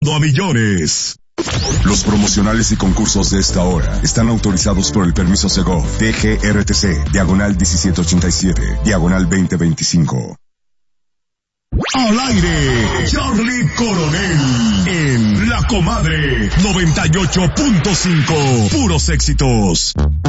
a millones. Los promocionales y concursos de esta hora están autorizados por el permiso Segov, DGRTC, diagonal 1787, diagonal 2025. Al aire, Charlie Coronel, en La Comadre 98.5, puros éxitos.